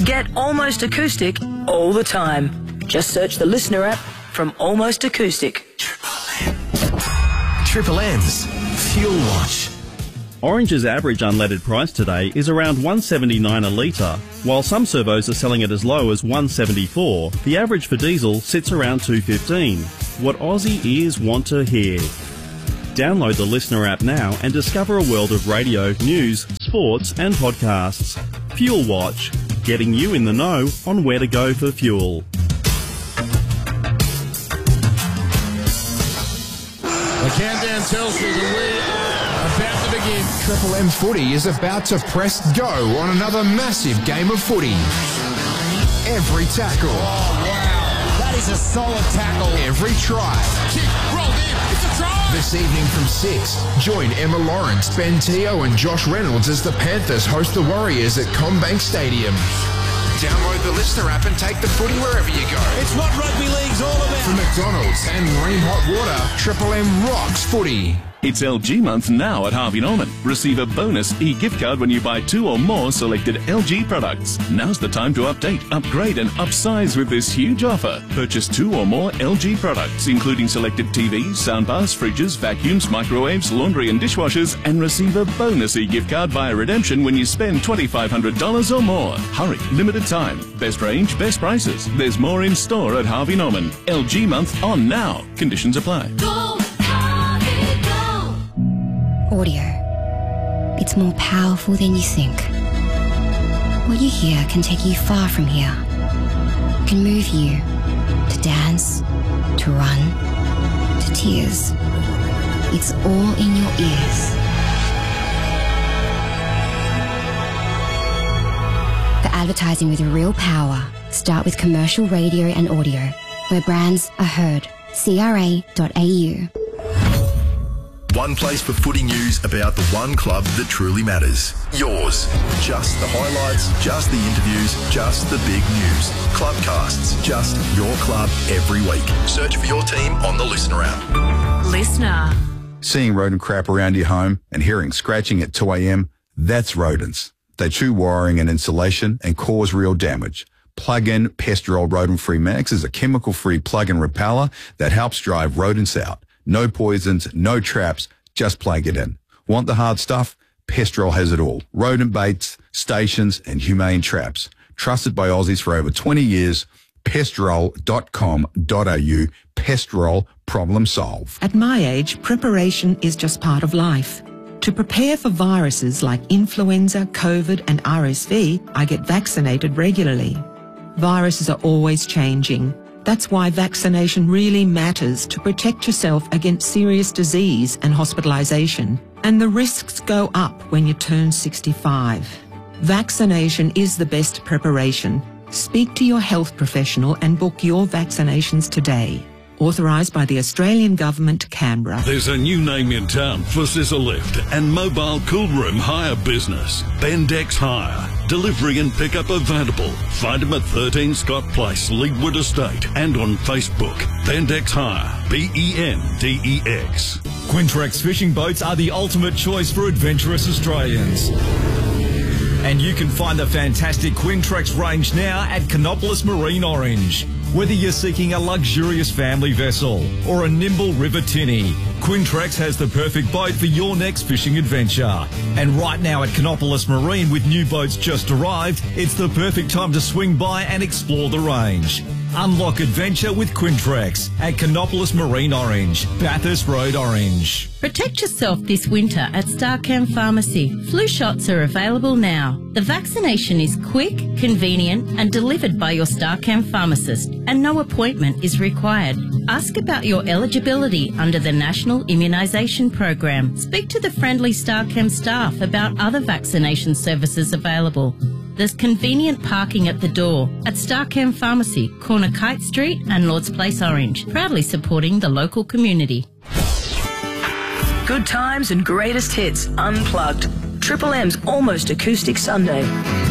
Get Almost Acoustic all the time. Just search the Listener app from Almost Acoustic. Triple M's Fuel Watch. Orange's average unleaded price today is around $1.79 a litre. While some servos are selling it as low as $1.74, the average for diesel sits around $2.15. What Aussie ears want to hear. Download the Listener app now and discover a world of radio, news, sports and podcasts. Fuel Watch, getting you in the know on where to go for fuel. The countdown tells you that we are about to begin. Triple M Footy is about to press go on another massive game of footy. Every tackle. Oh, wow. That is a solid tackle. Every try. Kick, rolled in. It's a try. This evening from 6, join Emma Lawrence, Ben Teo and Josh Reynolds as the Panthers host the Warriors at CommBank Stadium. Download the Listener app and take the footy wherever you go. It's what rugby league's all about. From McDonald's and Ream Hot Water, Triple M rocks footy. It's LG month now at Harvey Norman. Receive a bonus e-gift card when you buy 2 or more selected LG products. Now's the time to update, upgrade and upsize with this huge offer. Purchase 2 or more LG products, including selected TVs, soundbars, fridges, vacuums, microwaves, laundry and dishwashers, and receive a bonus e-gift card via redemption when you spend $2,500 or more. Hurry, limited time. Best range, best prices. There's more in store at Harvey Norman. LG month on now. Conditions apply. Audio. It's more powerful than you think. What you hear can take you far from here. Can move you to dance, to run, to tears. It's all in your ears. For advertising with real power, start with commercial radio and audio, where brands are heard. CRA.au. One place for footy news about the one club that truly matters. Yours. Just the highlights, just the interviews, just the big news. Clubcasts, just your club every week. Search for your team on the Listener app. Listener. Seeing rodent crap around your home and hearing scratching at 2 a.m, that's rodents. They chew wiring and insulation and cause real damage. Plug-in Pestrol Rodent-Free Max is a chemical-free plug-in repeller that helps drive rodents out. No poisons, no traps, just plug it in. Want the hard stuff? Pestrol has it all. Rodent baits, stations and humane traps. Trusted by Aussies for over 20 years. Pestrol.com.au. Pestrol, problem solved. At my age, preparation is just part of life. To prepare for viruses like influenza, COVID and RSV, I get vaccinated regularly. Viruses are always changing. That's why vaccination really matters to protect yourself against serious disease and hospitalisation. And the risks go up when you turn 65. Vaccination is the best preparation. Speak to your health professional and book your vaccinations today. Authorised by the Australian Government, Canberra. There's a new name in town for scissor lift and mobile cool room hire business. Bendex Hire. Delivery and pickup available. Find them at 13 Scott Place, Leadwood Estate, and on Facebook. Bendex Hire. BENDEX. Quintrex fishing boats are the ultimate choice for adventurous Australians. And you can find the fantastic Quintrex range now at Canopolis Marine Orange. Whether you're seeking a luxurious family vessel or a nimble river tinny, Quintrex has the perfect boat for your next fishing adventure. And right now at Canopolis Marine, with new boats just arrived, it's the perfect time to swing by and explore the range. Unlock adventure with Quintrex at Canopolis Marine Orange, Bathurst Road Orange. Protect yourself this winter at Starchem Pharmacy. Flu shots are available now. The vaccination is quick, convenient and delivered by your Starchem pharmacist, and no appointment is required. Ask about your eligibility under the National Immunisation Program. Speak to the friendly Starchem staff about other vaccination services available. There's convenient parking at the door at Starchem Pharmacy, corner Kite Street and Lord's Place Orange, proudly supporting the local community. Good times and greatest hits unplugged. Triple M's Almost Acoustic Sunday.